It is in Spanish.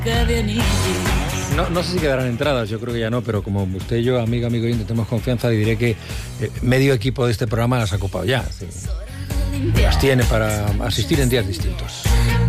No sé si quedarán entradas, yo creo que ya no, pero como usted y yo, amigo y tenemos confianza, le diré que medio equipo de este programa las ha ocupado ya. Las tiene para asistir en días distintos.